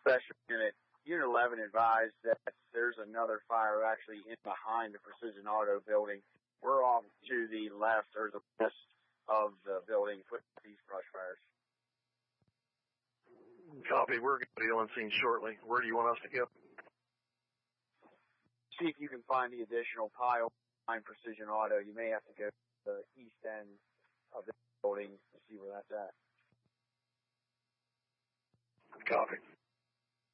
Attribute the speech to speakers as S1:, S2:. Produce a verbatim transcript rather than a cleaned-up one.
S1: Special Unit. Unit eleven advised that there's another fire actually in behind the Precision Auto building. We're off to the left or the west of the building with these brush fires.
S2: Copy. We're going to be on scene shortly. Where do you want us to go?
S1: See if you can find the additional pile behind Precision Auto. You may have to go to the east end of the building to see where that's at.
S2: Copy.